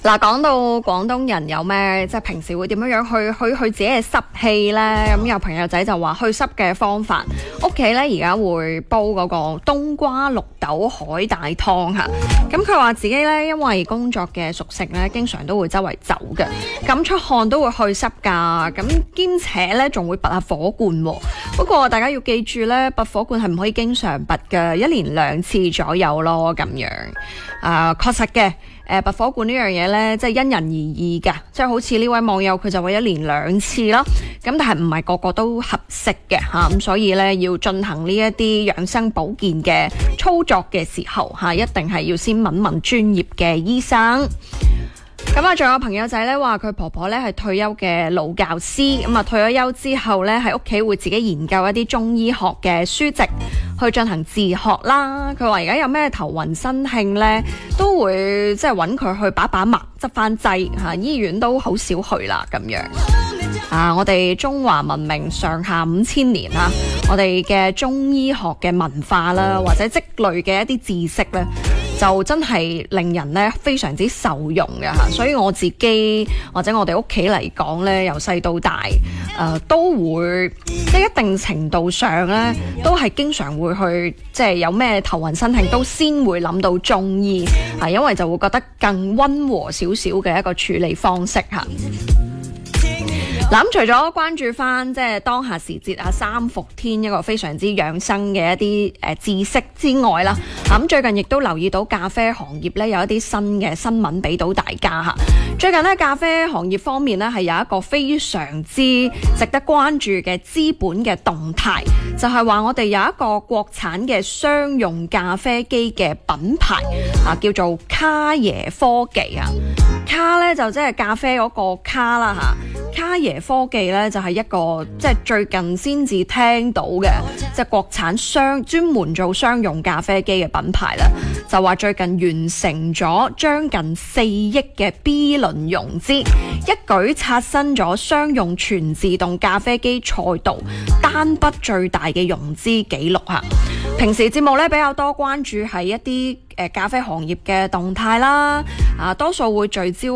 嗱，講到廣東人有咩即係平時會點樣去自己嘅濕氣呢？咁有朋友仔就話去濕嘅方法，屋企呢而家會煲嗰個冬瓜綠豆海帶湯嚇。咁佢話自己呢因為工作嘅屬性呢，經常都會周圍走嘅，咁出汗都會去濕㗎。咁兼且呢仲會拔下火罐喎。不過大家要記住呢，拔火罐係唔可以經常拔嘅，1年2次左右咯咁樣。確實嘅。拔火罐呢樣嘢呢，即係因人而異㗎，即係好似呢位網友佢就話1年2次啦，咁但係唔係個個都合適嘅嚇，咁所以呢，要進行呢一啲養生保健嘅操作嘅時候嚇，一定係要先問問專業嘅醫生。咁啊，仲有朋友仔咧話佢婆婆咧係退休嘅老教師，咁啊退咗休之後咧喺屋企會自己研究一啲中醫學嘅書籍去進行自學啦。佢話而家有咩頭暈身㷫咧，都會即係揾佢去把脈執翻劑嚇，醫院都好少去啦咁樣。我哋中華文明上下5000年啦，我哋嘅中醫學嘅文化啦，或者積累嘅一啲知識咧，就真係令人咧非常之受用嘅嚇，所以我自己或者我哋屋企嚟講咧，由細到大，都會即係一定程度上咧，都係經常會去即係有咩頭暈身㷫都先會諗到中醫，因為就會覺得更溫和少少嘅一個處理方式嚇。嗱，除咗關注翻即係當下時節3伏天一個非常之養生嘅一啲知識之外啦，咁最近亦都留意到咖啡行業咧有一啲新嘅新聞俾到大家嚇。最近咧咖啡行業方面咧係有一個非常之值得關注嘅資本嘅動態，就係話我哋有一個國產嘅商用咖啡機嘅品牌叫做卡椰科技啊。卡咧就即係咖啡嗰個卡啦嚇。卡椰科技咧就係一個即係最近先至聽到嘅，即係國產專門做商用咖啡機嘅品牌啦，就話最近完成咗將近4億嘅 B 輪融資，一舉刷新咗商用全自動咖啡機賽道單筆最大嘅融資紀錄嚇。平時節目咧比較多關注係一啲咖啡行業嘅動態啦，多數會聚焦